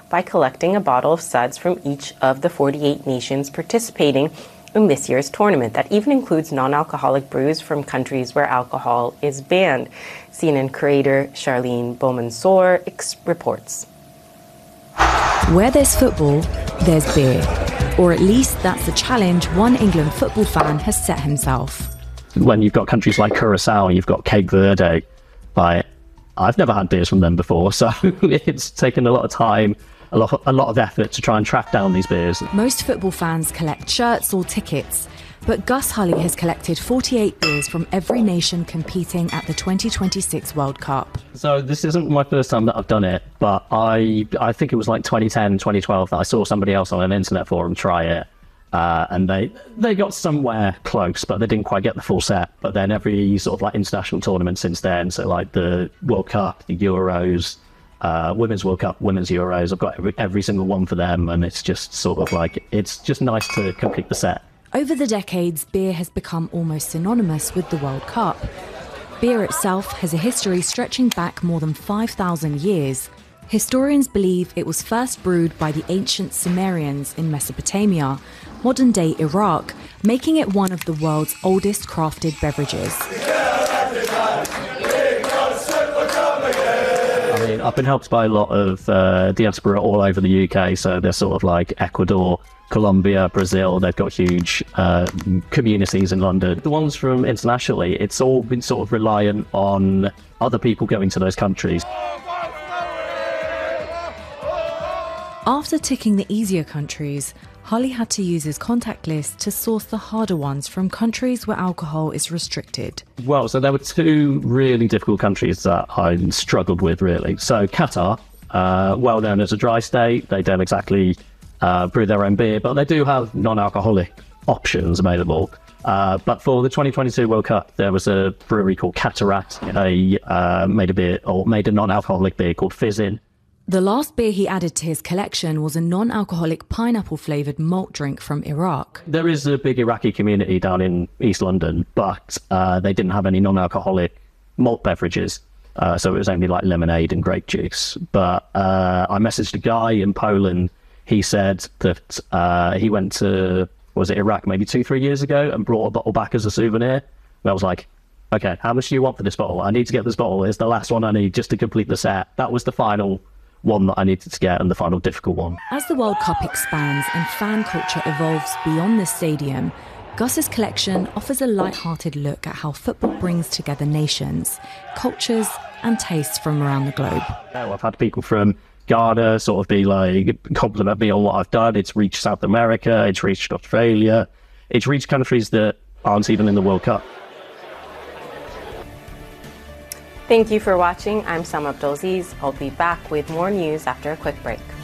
by collecting a bottle of suds from each of the 48 nations participating in this year's tournament. That even includes non-alcoholic brews from countries where alcohol is banned. CNN creator Charlene Beaumansour reports. Where there's football, there's beer. Or at least that's the challenge one England football fan has set himself. When you've got countries like Curacao, you've got Cape Verde, I've never had beers from them before, so it's taken a lot of time, a lot of effort to try and track down these beers. Most football fans collect shirts or tickets, but Gus Hulley has collected 48 beers from every nation competing at the 2026 World Cup. So this isn't my first time that I've done it, but I think it was like 2010, 2012 that I saw somebody else on an internet forum try it. And they got somewhere close, but they didn't quite get the full set. But then every sort of like international tournament since then, so like the World Cup, the Euros, Women's World Cup, Women's Euros, I've got every single one for them, and it's just sort of like, it's just nice to complete the set. Over the decades, beer has become almost synonymous with the World Cup. Beer itself has a history stretching back more than 5,000 years. Historians believe it was first brewed by the ancient Sumerians in Mesopotamia, modern-day Iraq, making it one of the world's oldest crafted beverages. I mean, I've been helped by a lot of diaspora all over the UK, so they're sort of like Ecuador, Colombia, Brazil. They've got huge communities in London. The ones from internationally, it's all been sort of reliant on other people going to those countries. After ticking the easier countries, Hulley had to use his contact list to source the harder ones from countries where alcohol is restricted. Well, so there were two really difficult countries that I struggled with, really. So Qatar, well known as a dry state, they don't exactly brew their own beer, but they do have non-alcoholic options available. But for the 2022 World Cup, there was a brewery called Cataract. They made a non-alcoholic beer called Fizzin. The last beer he added to his collection was a non-alcoholic pineapple-flavoured malt drink from Iraq. There is a big Iraqi community down in East London, but they didn't have any non-alcoholic malt beverages. So it was only like lemonade and grape juice. But I messaged a guy in Poland. He said that he went to, was it Iraq, maybe 2-3 years ago, and brought a bottle back as a souvenir. And I was like, okay, how much do you want for this bottle? I need to get this bottle. It's the last one I need just to complete the set. That was the final one that I needed to get, and the final difficult one. As the World Cup expands and fan culture evolves beyond the stadium, Gus's collection offers a light-hearted look at how football brings together nations, cultures and tastes from around the globe. I've had people from Ghana sort of be like, compliment me on what I've done. It's reached South America, it's reached Australia, it's reached countries that aren't even in the World Cup. Thank you for watching. I'm Salma Abdulaziz. I'll be back with more news after a quick break.